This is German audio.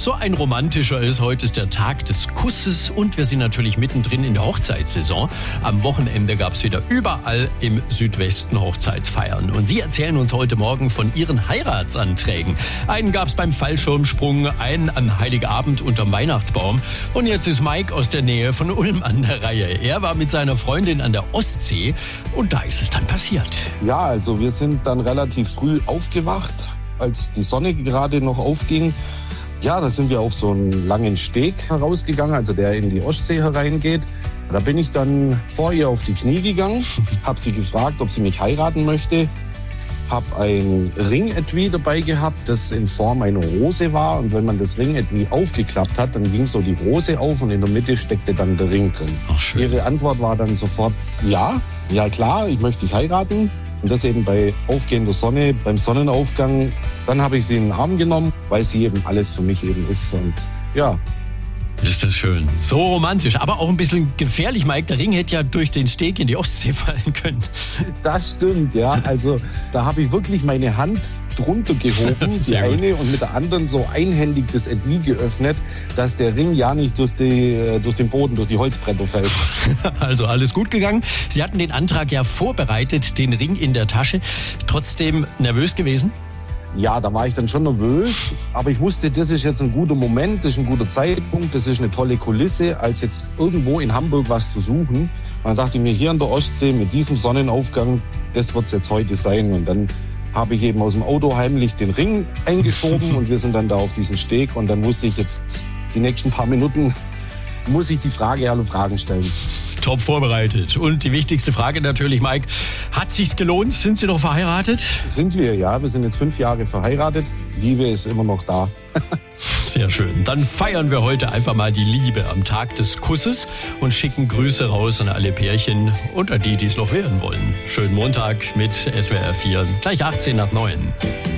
So ein romantischer ist. Heute ist der Tag des Kusses und wir sind natürlich mittendrin in der Hochzeitssaison. Am Wochenende gab es wieder überall im Südwesten Hochzeitsfeiern. Und Sie erzählen uns heute Morgen von Ihren Heiratsanträgen. Einen gab es beim Fallschirmsprung, einen an Heiligabend unterm Weihnachtsbaum. Und jetzt ist Mike aus der Nähe von Ulm an der Reihe. Er war mit seiner Freundin an der Ostsee und da ist es dann passiert. Ja, also wir sind dann relativ früh aufgewacht, als die Sonne gerade noch aufging. Ja, da sind wir auf so einen langen Steg herausgegangen, also der in die Ostsee hereingeht. Da bin ich dann vor ihr auf die Knie gegangen, habe sie gefragt, ob sie mich heiraten möchte. Habe ein Ringetui dabei gehabt, das in Form einer Rose war. Und wenn man das Ringetui aufgeklappt hat, dann ging so die Rose auf und in der Mitte steckte dann der Ring drin. Ach, schön. Ihre Antwort war dann sofort, ja klar, ich möchte dich heiraten. Und das eben bei aufgehender Sonne, beim Sonnenaufgang. Dann habe ich sie in den Arm genommen, weil sie eben alles für mich eben ist. Und ja. Ist das schön. So romantisch, aber auch ein bisschen gefährlich, Mike. Der Ring hätte ja durch den Steg in die Ostsee fallen können. Das stimmt, ja. Also da habe ich wirklich meine Hand drunter gehoben, die eine, und mit der anderen so einhändig das Etui geöffnet, dass der Ring ja nicht durch den Boden, durch die Holzbretter fällt. Also alles gut gegangen. Sie hatten den Antrag ja vorbereitet, den Ring in der Tasche. Trotzdem nervös gewesen? Ja, da war ich dann schon nervös, aber ich wusste, das ist jetzt ein guter Moment, das ist ein guter Zeitpunkt, das ist eine tolle Kulisse, als jetzt irgendwo in Hamburg was zu suchen. Und dann dachte ich mir, hier an der Ostsee mit diesem Sonnenaufgang, das wird es jetzt heute sein. Und dann habe ich eben aus dem Auto heimlich den Ring eingeschoben und wir sind dann da auf diesen Steg. Und dann wusste ich jetzt, die nächsten paar Minuten muss ich die Frage aller Fragen stellen. Top vorbereitet. Und die wichtigste Frage natürlich, Mike, hat sich's gelohnt? Sind Sie noch verheiratet? Sind wir, ja. Wir sind jetzt 5 Jahre verheiratet. Liebe ist immer noch da. Sehr schön. Dann feiern wir heute einfach mal die Liebe am Tag des Kusses und schicken Grüße raus an alle Pärchen und an die, die es noch werden wollen. Schönen Montag mit SWR 4, gleich 18 nach 9.